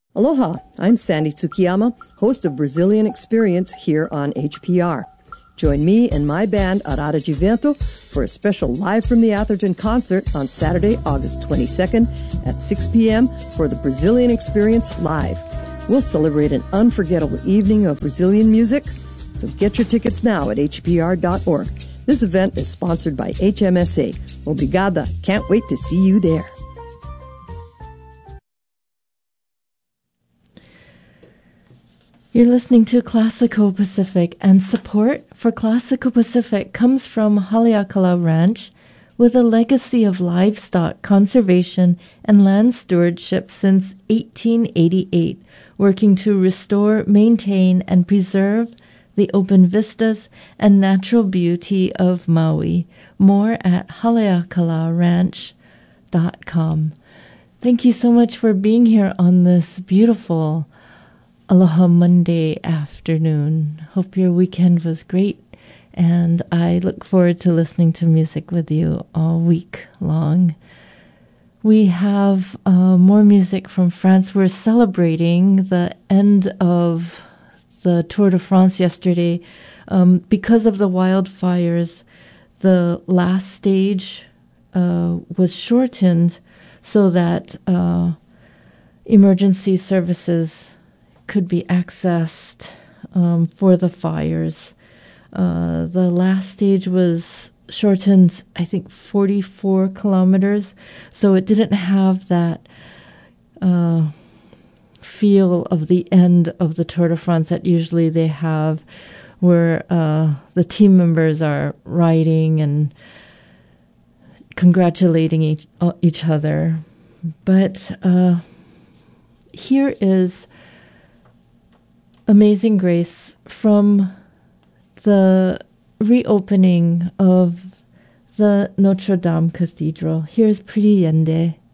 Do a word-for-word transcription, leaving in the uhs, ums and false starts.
Aloha, I'm Sandy Tsukiyama, host of Brazilian Experience here on H P R. Join me and my band Arara de Vento for a special Live from the Atherton concert on Saturday, August twenty-second at six p.m. for the Brazilian Experience Live. We'll celebrate an unforgettable evening of Brazilian music, so get your tickets now at h p r dot org. This event is sponsored by H M S A. Obrigada. Can't wait to see you there. You're listening to Classical Pacific, and support for Classical Pacific comes from Haleakala Ranch, with a legacy of livestock conservation and land stewardship since eighteen eighty-eight, working to restore, maintain, and preserve the open vistas and natural beauty of Maui. More at haleakala ranch dot com. Thank you so much for being here on this beautiful Aloha Monday afternoon. Hope your weekend was great, and I look forward to listening to music with you all week long. We have uh, more music from France. We're celebrating the end of the Tour de France yesterday. Um, because of the wildfires, the last stage uh, was shortened so that uh, emergency services could be accessed um, for the fires. Uh, the last stage was shortened, I think, forty-four kilometers, so it didn't have that uh, feel of the end of the Tour de France that usually they have, where uh, the team members are riding and congratulating each, uh, each other. But uh, here is Amazing Grace from the reopening of the Notre Dame Cathedral. Here's Pretty Yende.